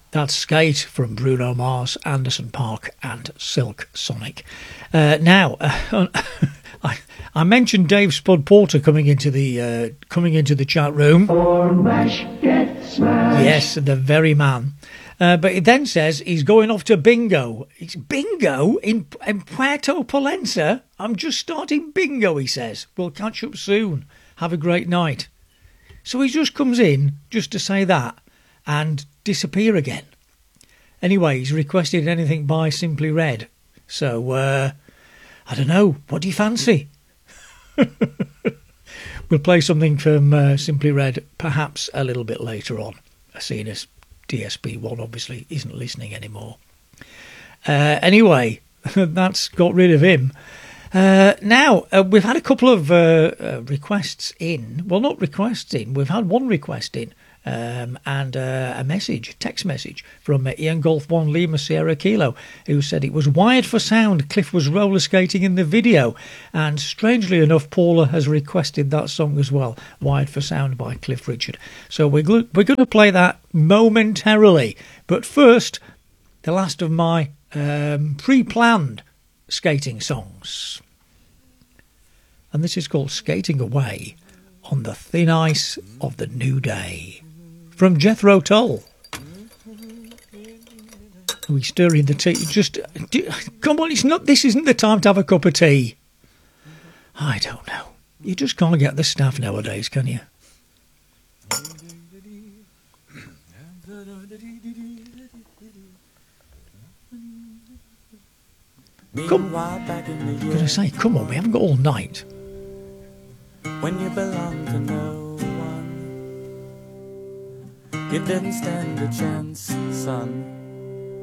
That's Skate from Bruno Mars, Anderson .Paak and Silk Sonic. Now, I mentioned Dave Spud Porter coming into the chat room. Yes, the very man. But it then says he's going off to bingo. It's bingo in Puerto Pollensa. I'm just starting bingo, he says. We'll catch up soon. Have a great night. So he just comes in just to say that and disappear again. Anyway, he's requested anything by Simply Red. So, I don't know. What do you fancy? We'll play something from Simply Red perhaps a little bit later on, seeing as DSP1 obviously isn't listening anymore. Anyway, that's got rid of him. Now, we've had a couple of requests in. Well, not requests in. We've had one request in and a text message from Ian Golf 1 Lima Sierra Kilo, who said it was Wired for Sound. Cliff was roller skating in the video. And strangely enough, Paula has requested that song as well, Wired for Sound by Cliff Richard. So we're going to play that momentarily. But first, the last of my pre-planned skating songs. And this is called Skating Away on the Thin Ice of the New Day from Jethro Tull. Are we stirring the tea? Come on, this isn't the time to have a cup of tea. I don't know. You just can't get the staff nowadays, can you? I'm gonna say, come on, we haven't got all night. When you belong to no one, you didn't stand a chance, son.